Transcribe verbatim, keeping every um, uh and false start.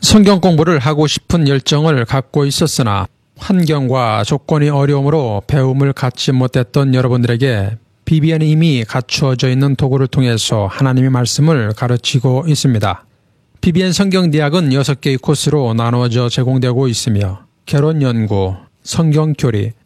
성경 공부를 하고 싶은 열정을 갖고 있었으나 환경과 조건이 어려움으로 배움을 갖지 못했던 여러분들에게 비비엔이 이미 갖추어져 있는 도구를 통해서 하나님의 말씀을 가르치고 있습니다. 비비엔 성경대학은 여섯 개의 코스로 나누어져 제공되고 있으며 결혼연구, 성경교리,